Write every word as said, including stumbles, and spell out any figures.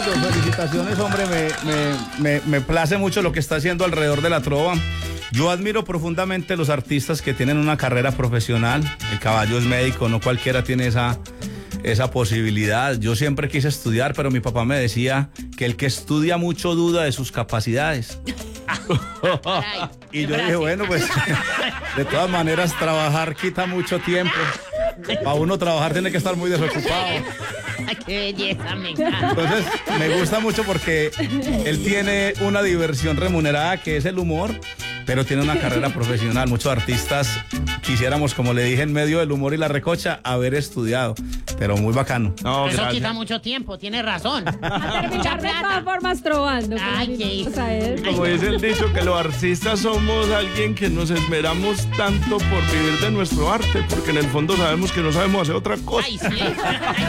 Leonardo, felicitaciones, hombre, me, me, me, me place mucho lo que está haciendo alrededor de la trova. Yo admiro profundamente los artistas que tienen una carrera profesional. El caballo es médico, no cualquiera tiene esa, esa posibilidad. Yo siempre quise estudiar, pero mi papá me decía que el que estudia mucho duda de sus capacidades. Y yo dije, bueno, pues de todas maneras trabajar quita mucho tiempo. Para uno trabajar tiene que estar muy desocupado. ¡Qué belleza, me encanta! Entonces me gusta mucho porque él tiene una diversión remunerada que es el humor, pero tiene una carrera profesional. Muchos artistas quisiéramos, como le dije, en medio del humor y la recocha, haber estudiado, pero muy bacano. No, eso quita mucho tiempo, tiene razón. A terminar de todas formas trovando. Ay, qué... O sea, es... Como dice el dicho, que los artistas somos alguien que nos esmeramos tanto por vivir de nuestro arte, porque en el fondo sabemos que no sabemos hacer otra cosa. Ay, sí.